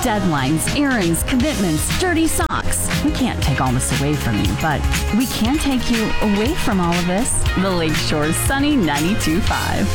Deadlines, errands, commitments, dirty socks. We can't take all this away from you, but we can take you away from all of this. The Lakeshore's Sunny 92.5.